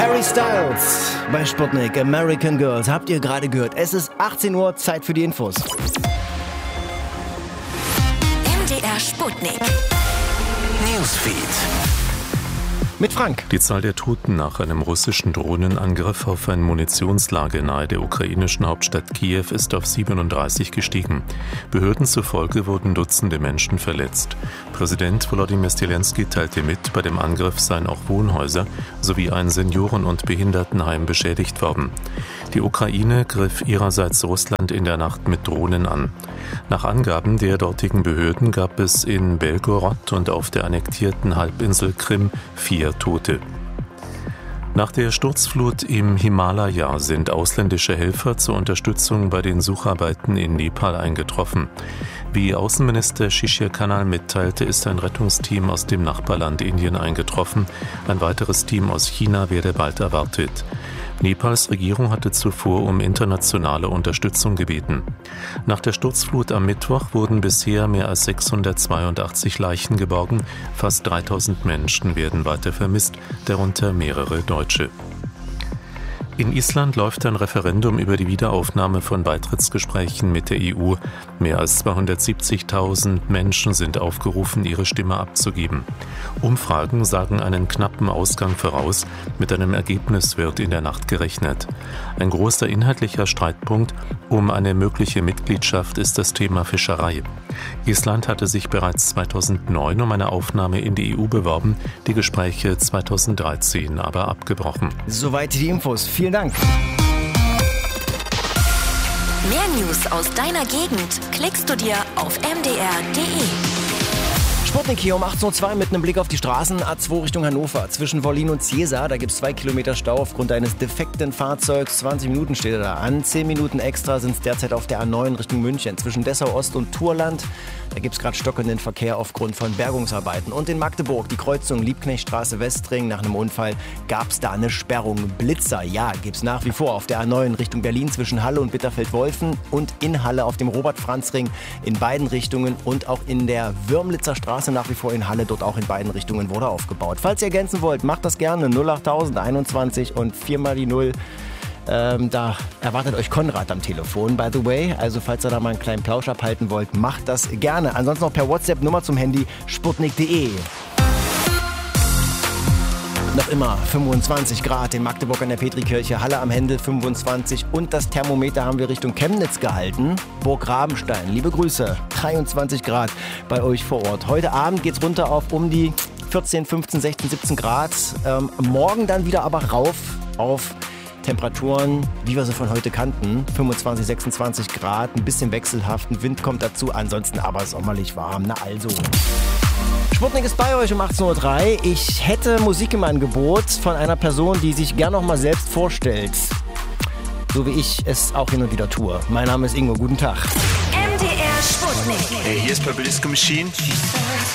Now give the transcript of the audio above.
Harry Styles bei Sputnik, American Girls. Habt ihr gerade gehört? Es ist 18 Uhr, Zeit für die Infos. MDR Sputnik. Newsfeed. Mit Frank. Die Zahl der Toten nach einem russischen Drohnenangriff auf ein Munitionslager nahe der ukrainischen Hauptstadt Kiew ist auf 37 gestiegen. Behörden zufolge wurden Dutzende Menschen verletzt. Präsident Volodymyr Zelensky teilte mit, bei dem Angriff seien auch Wohnhäuser sowie ein Senioren- und Behindertenheim beschädigt worden. Die Ukraine griff ihrerseits Russland in der Nacht mit Drohnen an. Nach Angaben der dortigen Behörden gab es in Belgorod und auf der annektierten Halbinsel Krim 4 Tote. Nach der Sturzflut im Himalaya sind ausländische Helfer zur Unterstützung bei den Sucharbeiten in Nepal eingetroffen. Wie Außenminister Shishir Kanal mitteilte, ist ein Rettungsteam aus dem Nachbarland Indien eingetroffen. Ein weiteres Team aus China werde bald erwartet. Nepals Regierung hatte zuvor um internationale Unterstützung gebeten. Nach der Sturzflut am Mittwoch wurden bisher mehr als 682 Leichen geborgen. Fast 3000 Menschen werden weiter vermisst, darunter mehrere Deutsche. In Island läuft ein Referendum über die Wiederaufnahme von Beitrittsgesprächen mit der EU. Mehr als 270.000 Menschen sind aufgerufen, ihre Stimme abzugeben. Umfragen sagen einen knappen Ausgang voraus. Mit einem Ergebnis wird in der Nacht gerechnet. Ein großer inhaltlicher Streitpunkt um eine mögliche Mitgliedschaft ist das Thema Fischerei. Island hatte sich bereits 2009 um eine Aufnahme in die EU beworben, die Gespräche 2013 aber abgebrochen. Soweit die Infos. Vielen Dank. Mehr News aus deiner Gegend klickst du dir auf mdr.de. Sputnik hier um 18.02 Uhr mit einem Blick auf die Straßen. A2 Richtung Hannover. Zwischen Wollin und Ziesa, da gibt es 2 Kilometer Stau aufgrund eines defekten Fahrzeugs. 20 Minuten steht er da an. 10 Minuten extra sind es derzeit auf der A9 Richtung München. Zwischen Dessau Ost und Turland, da gibt es gerade stockenden Verkehr aufgrund von Bergungsarbeiten. Und in Magdeburg, die Kreuzung Liebknechtstraße Westring. Nach einem Unfall gab es da eine Sperrung. Blitzer, ja, gibt es nach wie vor auf der A9 Richtung Berlin zwischen Halle und Bitterfeld-Wolfen und in Halle auf dem Robert-Franz-Ring in beiden Richtungen und auch in der Würmlitzer Straße nach wie vor in Halle, dort auch in beiden Richtungen wurde aufgebaut. Falls ihr ergänzen wollt, macht das gerne. 08000 21 und 4 mal die 0. Da erwartet euch Konrad am Telefon, by the way. Also falls ihr da mal einen kleinen Plausch abhalten wollt, macht das gerne. Ansonsten noch per WhatsApp Nummer zum Handy sputnik.de. Noch immer 25 Grad in Magdeburg an der Petrikirche, Halle am Händel 25 und das Thermometer haben wir Richtung Chemnitz gehalten. Burg Rabenstein, liebe Grüße, 23 Grad bei euch vor Ort. Heute Abend geht's runter auf um die 14, 15, 16, 17 Grad. Morgen dann wieder aber rauf auf Temperaturen, wie wir sie von heute kannten, 25, 26 Grad, ein bisschen wechselhaft, ein Wind kommt dazu, ansonsten aber sommerlich warm, na also. Sputnik ist bei euch um 18.03 Uhr. Ich hätte Musik im Angebot von einer Person, die sich gern noch mal selbst vorstellt. So wie ich es auch hin und wieder tue. Mein Name ist Ingo, guten Tag. MDR Sputnik. Hey, hier ist Purple Disco Machine.